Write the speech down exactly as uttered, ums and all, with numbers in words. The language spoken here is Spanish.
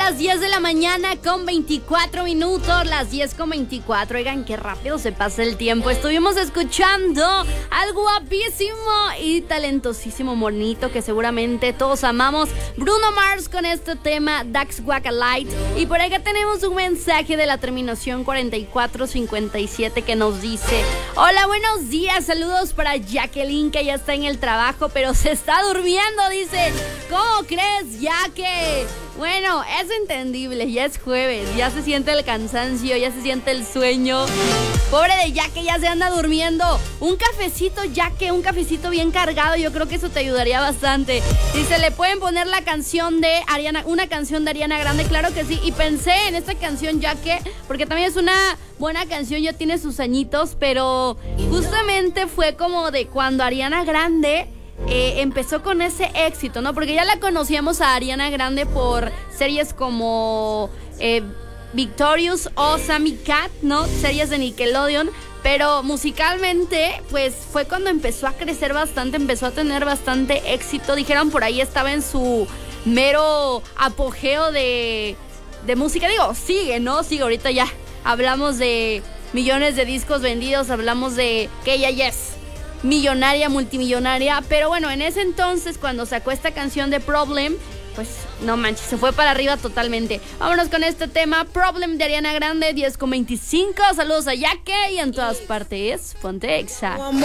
las diez de la mañana con veinticuatro minutos, las diez con veinticuatro. Oigan, qué rápido se pasa el tiempo. Estuvimos escuchando al guapísimo y talentosísimo monito que seguramente todos amamos, Bruno Mars, con este tema Dax Guacalite. Y por acá tenemos un mensaje de la terminación cuarenta y cuatro cincuenta y siete que nos dice: hola, buenos días, saludos para Jacqueline, que ya está en el trabajo pero se está durmiendo. Dice, ¿cómo crees, Jaque? Bueno, es entendible, ya es jueves, ya se siente el cansancio, ya se siente el sueño. Pobre de Jaque, ya se anda durmiendo. Un cafecito, Jaque, un cafecito bien cargado, yo creo que eso te ayudaría bastante. Dice, ¿le pueden poner la canción de Ariana, una canción de Ariana Grande? Claro que sí, y pensé en esta canción, Jaque, porque también es una buena canción, ya tiene sus añitos, pero justamente fue como de cuando Ariana Grande Eh, empezó con ese éxito, ¿no? Porque ya la conocíamos a Ariana Grande por series como eh, Victorious o Sammy Cat, ¿no? Series de Nickelodeon. Pero musicalmente, pues fue cuando empezó a crecer bastante, empezó a tener bastante éxito. Dijeron por ahí estaba en su mero apogeo de, de música. Digo, sigue, ¿no? Sigue, ahorita ya hablamos de millones de discos vendidos, hablamos de que ella ya es millonaria, multimillonaria, pero bueno, en ese entonces cuando sacó esta canción de Problem, pues no manches, se fue para arriba totalmente. Vámonos con este tema, Problem de Ariana Grande, diez con veinticinco. Saludos a Jaque y en todas partes, ponte Exa.